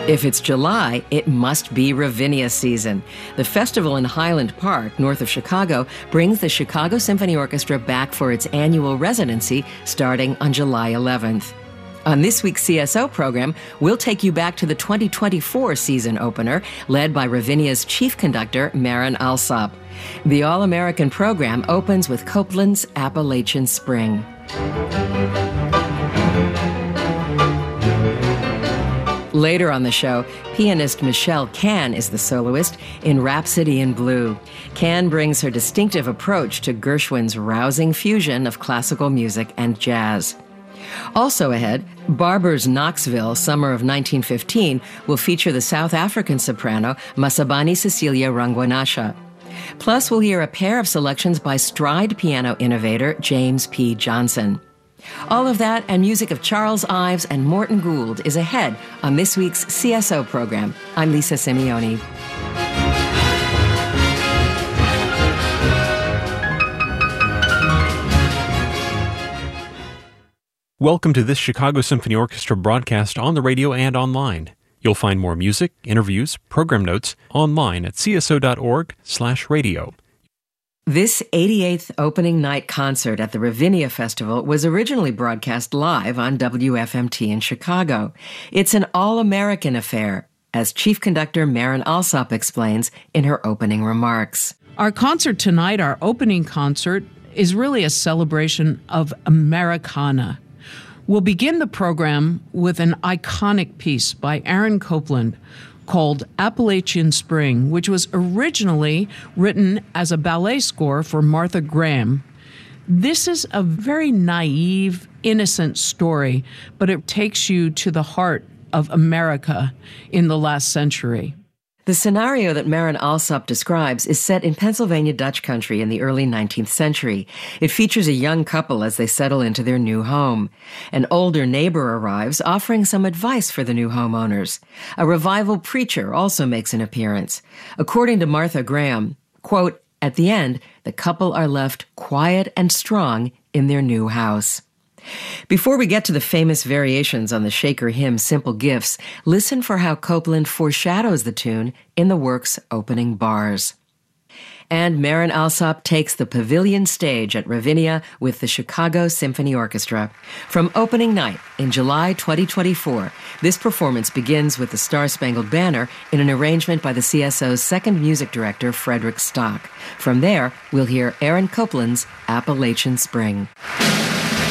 If it's July, it must be Ravinia season. The festival in Highland Park, north of Chicago, brings the Chicago Symphony Orchestra back for its annual residency starting on July 11th. On this week's CSO program, we'll take you back to the 2024 season opener, led by Ravinia's chief conductor, Marin Alsop. The All-American program opens with Copland's Appalachian Spring. Later on the show, pianist Michelle Kann is the soloist in Rhapsody in Blue. Kann brings her distinctive approach to Gershwin's rousing fusion of classical music and jazz. Also ahead, Barber's Knoxville, summer of 1915, will feature the South African soprano Masabani Cecilia Rangwanasha. Plus, we'll hear a pair of selections by stride piano innovator James P. Johnson. All of that and music of Charles Ives and Morton Gould is ahead on this week's CSO program. I'm Lisa Simeoni. Welcome to this Chicago Symphony Orchestra broadcast on the radio and online. You'll find more music, interviews, program notes online at cso.org/radio. This 88th opening night concert at the Ravinia Festival was originally broadcast live on WFMT in Chicago. It's an all-American affair, as Chief Conductor Marin Alsop explains in her opening remarks. Our concert tonight, our opening concert, is really a celebration of Americana. We'll begin the program with an iconic piece by Aaron Copland called Appalachian Spring, which was originally written as a ballet score for Martha Graham. This is a very naive, innocent story, but it takes you to the heart of America in the last century. The scenario that Marin Alsop describes is set in Pennsylvania Dutch country in the early 19th century. It features a young couple as they settle into their new home. An older neighbor arrives, offering some advice for the new homeowners. A revival preacher also makes an appearance. According to Martha Graham, quote, "At the end, the couple are left quiet and strong in their new house." Before we get to the famous variations on the Shaker hymn Simple Gifts, listen for how Copland foreshadows the tune in the work's opening bars. And Marin Alsop takes the pavilion stage at Ravinia with the Chicago Symphony Orchestra. From opening night in July 2024, this performance begins with the Star-Spangled Banner in an arrangement by the CSO's second music director, Frederick Stock. From there, we'll hear Aaron Copland's Appalachian Spring.